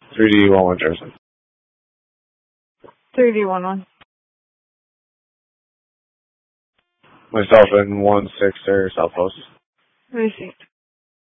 3D11 Jersey. 3D11. Myself in 16 South Post. Received.